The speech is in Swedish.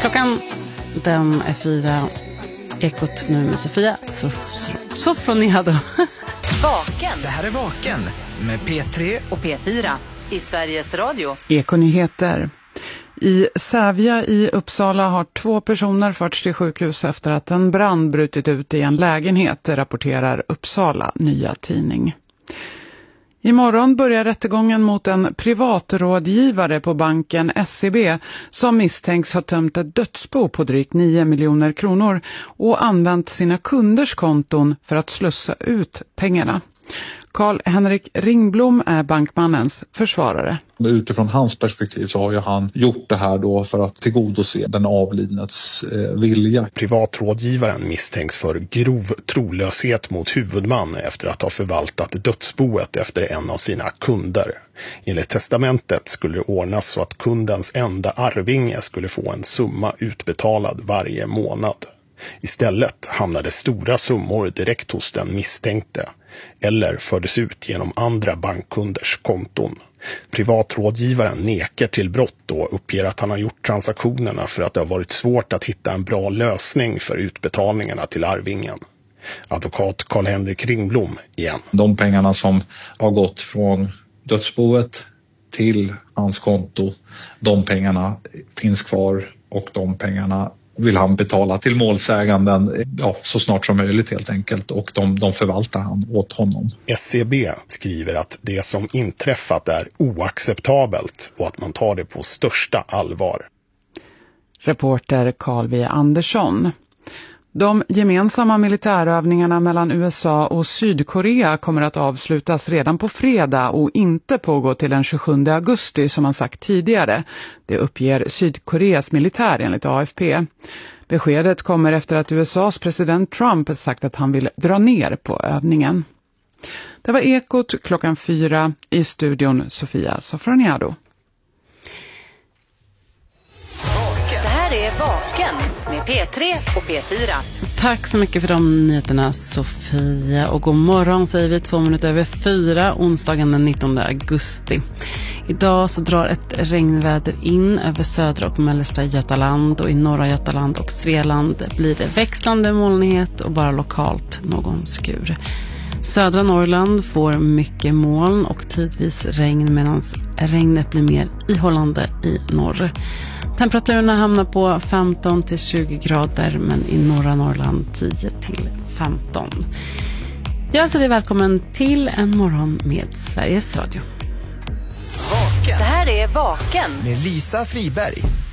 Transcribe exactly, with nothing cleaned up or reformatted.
Klockan den är fyra. Ekot nu med Sofia. Så, så, så från ni hade. Vaken. Det här är Vaken med P tre och P fyra i Sveriges Radio. Ekonyheter. I Sävja i Uppsala har två personer förts till sjukhus efter att en brand brutit ut i en lägenhet, rapporterar Uppsala Nya Tidning. Imorgon börjar rättegången mot en privatrådgivare på banken S E B som misstänks ha tömt ett dödsbo på drygt nio miljoner kronor och använt sina kunders konton för att slussa ut pengarna. Carl-Henrik Ringblom är bankmannens försvarare. Utifrån hans perspektiv så har ju han gjort det här då för att tillgodose den avlidnets eh, vilja. Privatrådgivaren misstänks för grov trolöshet mot huvudman efter att ha förvaltat dödsboet efter en av sina kunder. Enligt testamentet skulle det ordnas så att kundens enda arvinge skulle få en summa utbetalad varje månad. Istället hamnade stora summor direkt hos den misstänkte eller fördes ut genom andra bankkunders konton. Privatrådgivaren nekar till brott och uppger att han har gjort transaktionerna för att det har varit svårt att hitta en bra lösning för utbetalningarna till arvingen. Advokat Carl-Henrik Ringblom igen. De pengarna som har gått från dödsboet till hans konto, de pengarna finns kvar och de pengarna vill han betala till målsäganden ja, så snart som möjligt helt enkelt, och de, de förvaltar han åt honom. S E B skriver att det som inträffat är oacceptabelt och att man tar det på största allvar. Reporter Carl V. Andersson. De gemensamma militärövningarna mellan U S A och Sydkorea kommer att avslutas redan på fredag och inte pågå till den tjugosjunde augusti som man sagt tidigare. Det uppger Sydkoreas militär enligt A F P. Beskedet kommer efter att U S A:s president Trump sagt att han vill dra ner på övningen. Det var Ekot klockan fyra, i studion Sofia Sofroniado. Det här är Vaken med P tre och P fyra. Tack så mycket för de nyheterna, Sofia. Och god morgon säger vi två minuter över fyra, onsdagen den nittonde augusti. Idag så drar ett regnväder in över södra och mellersta Götaland, och i norra Götaland och Svealand blir det växlande molnighet och bara lokalt någon skur. Södra Norrland får mycket moln och tidvis regn, medan regnet blir mer ihållande i norr. Temperaturerna hamnar på femton till tjugo grader, men i norra Norrland tio till femton. Jag hälsar dig välkommen till en morgon med Sveriges Radio. Vaken. Det här är Vaken med Lisa Friberg.